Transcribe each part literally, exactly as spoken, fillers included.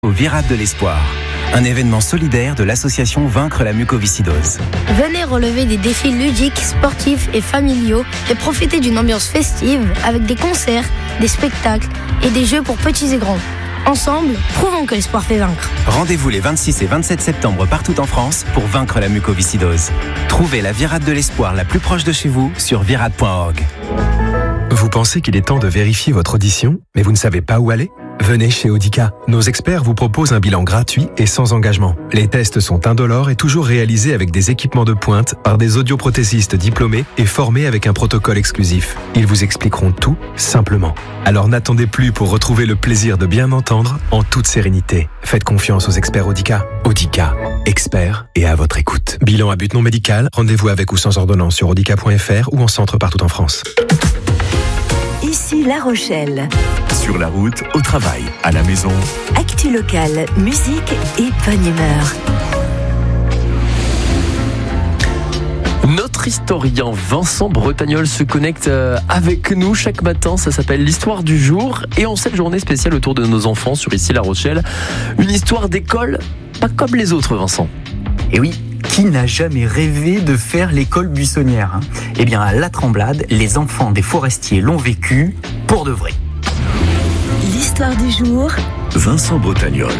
au Virade de l'Espoir, un événement solidaire de l'association Vaincre la mucoviscidose. Venez relever des défis ludiques, sportifs et familiaux et profiter d'une ambiance festive avec des concerts, des spectacles et des jeux pour petits et grands. Ensemble, prouvons que l'espoir fait vaincre. Rendez-vous les vingt-six et vingt-sept septembre partout en France pour vaincre la mucoviscidose. Trouvez la Virade de l'Espoir la plus proche de chez vous sur virade point org. Vous pensez qu'il est temps de vérifier votre audition, mais vous ne savez pas où aller ? Venez chez Audica. Nos experts vous proposent un bilan gratuit et sans engagement. Les tests sont indolores et toujours réalisés avec des équipements de pointe par des audioprothésistes diplômés et formés avec un protocole exclusif. Ils vous expliqueront tout simplement. Alors n'attendez plus pour retrouver le plaisir de bien entendre en toute sérénité. Faites confiance aux experts Audica. Audica, experts et à votre écoute. Bilan à but non médical, rendez-vous avec ou sans ordonnance sur audica point f r ou en centre partout en France. Ici La Rochelle. Sur la route, au travail, à la maison. Actu locale, musique et bonne humeur. Notre historien Vincent Bretagnol se connecte avec nous chaque matin. Ça s'appelle l'histoire du jour. Et en cette journée spéciale autour de nos enfants sur Ici La Rochelle, une histoire d'école pas comme les autres, Vincent. Et oui, qui n'a jamais rêvé de faire l'école buissonnière, hein ? Eh bien, à La Tremblade, les enfants des forestiers l'ont vécu pour de vrai. L'histoire du jour, Vincent Bretagnol.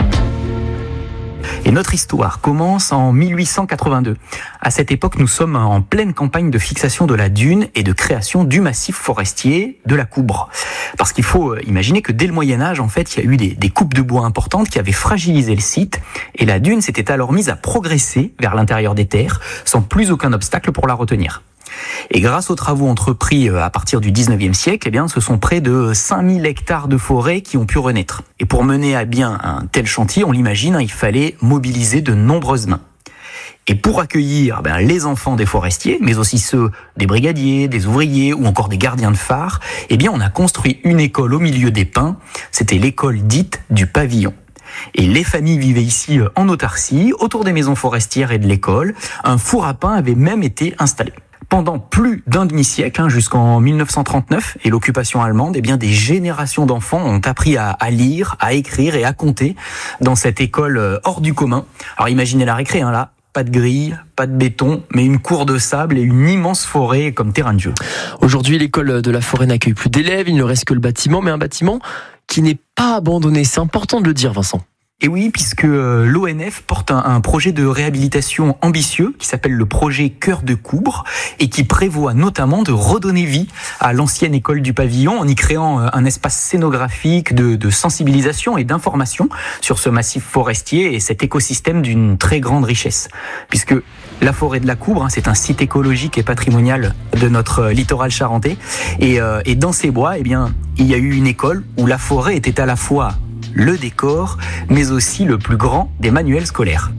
Et notre histoire commence en mille huit cent quatre-vingt-deux. À cette époque, nous sommes en pleine campagne de fixation de la dune et de création du massif forestier de la Coubre. Parce qu'il faut imaginer que dès le Moyen-Âge, en fait, il y a eu des, des coupes de bois importantes qui avaient fragilisé le site. Et la dune s'était alors mise à progresser vers l'intérieur des terres, sans plus aucun obstacle pour la retenir. Et grâce aux travaux entrepris à partir du dix-neuvième siècle, eh bien, ce sont près de cinq mille hectares de forêt qui ont pu renaître. Et pour mener à bien un tel chantier, on l'imagine, il fallait mobiliser de nombreuses mains. Et pour accueillir ben, les enfants des forestiers, mais aussi ceux des brigadiers, des ouvriers ou encore des gardiens de phare, eh bien, on a construit une école au milieu des pins. C'était l'école dite du pavillon. Et les familles vivaient ici en autarcie, autour des maisons forestières et de l'école. Un four à pain avait même été installé. Pendant plus d'un demi-siècle, hein, jusqu'en mille neuf cent trente-neuf et l'occupation allemande, eh bien, des générations d'enfants ont appris à, à lire, à écrire et à compter dans cette école hors du commun. Alors imaginez la récré, hein, là. Pas de grille, pas de béton, mais une cour de sable et une immense forêt comme terrain de jeu. Aujourd'hui, l'école de la forêt n'accueille plus d'élèves, il ne reste que le bâtiment, mais un bâtiment qui n'est pas abandonné. C'est important de le dire, Vincent. Et oui, puisque l'O N F porte un, un projet de réhabilitation ambitieux qui s'appelle le projet Cœur de Coubre et qui prévoit notamment de redonner vie à l'ancienne école du pavillon en y créant un espace scénographique de, de sensibilisation et d'information sur ce massif forestier et cet écosystème d'une très grande richesse. Puisque la forêt de la Coubre, hein, c'est un site écologique et patrimonial de notre littoral charentais. Et, euh, et dans ces bois, eh bien, il y a eu une école où la forêt était à la fois le décor, mais aussi le plus grand des manuels scolaires.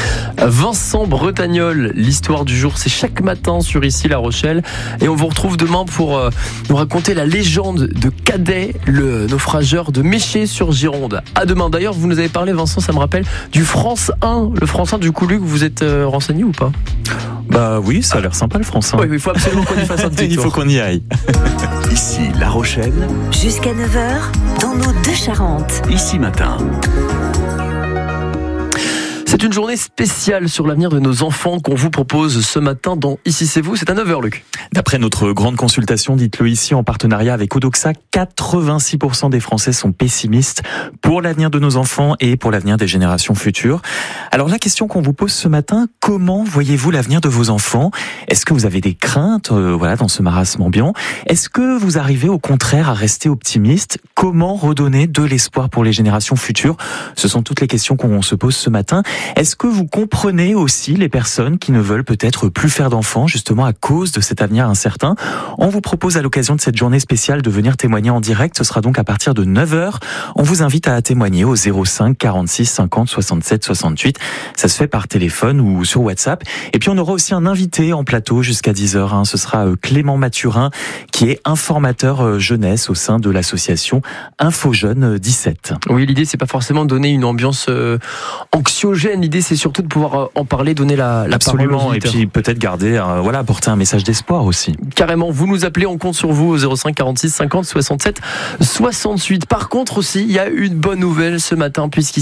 Vincent Bretagnol, l'histoire du jour, c'est chaque matin sur Ici La Rochelle. Et on vous retrouve demain pour euh, nous raconter la légende de Cadet, le naufrageur de Méché sur Gironde. À demain. D'ailleurs, vous nous avez parlé, Vincent, ça me rappelle, du France un. Le France un du Couluc, vous êtes euh, renseigné ou pas ? Bah oui, ça a l'air sympa le France un. Oui, il faut absolument qu'on y fasse un petit tour. Il faut qu'on y aille. Ici La Rochelle. Jusqu'à neuf heures, dans nos deux Charentes. Ici Matin. C'est une journée spéciale sur l'avenir de nos enfants qu'on vous propose ce matin dans Ici c'est vous. C'est à neuf heures, Luc. D'après notre grande consultation, dites-le ici, en partenariat avec Odoxa, quatre-vingt-six pour cent des Français sont pessimistes pour l'avenir de nos enfants et pour l'avenir des générations futures. Alors la question qu'on vous pose ce matin, comment voyez-vous l'avenir de vos enfants ? Est-ce que vous avez des craintes euh, voilà, dans ce marasme ambiant ? Est-ce que vous arrivez au contraire à rester optimiste ? Comment redonner de l'espoir pour les générations futures ? Ce sont toutes les questions qu'on se pose ce matin. Est-ce que vous comprenez aussi les personnes qui ne veulent peut-être plus faire d'enfants, justement à cause de cet avenir incertain ? On vous propose à l'occasion de cette journée spéciale de venir témoigner en direct. Ce sera donc à partir de neuf heures. On vous invite à témoigner au zéro cinq quarante-six cinquante soixante-sept soixante-huit. Ça se fait par téléphone ou sur WhatsApp. Et puis on aura aussi un invité en plateau jusqu'à dix heures. Hein. Ce sera Clément Mathurin, qui est informateur jeunesse au sein de l'association Info Jeunes dix-sept. Oui, l'idée c'est pas forcément de donner une ambiance euh, anxiogène. L'idée c'est surtout de pouvoir en parler, donner la, la Absolument, parole aux et puis peut-être garder, euh, voilà, apporter un message d'espoir aussi. Carrément, vous nous appelez, on compte sur vous au zéro cinq quarante-six cinquante soixante-sept soixante-huit. Par contre aussi, il y a une bonne nouvelle ce matin puisqu'il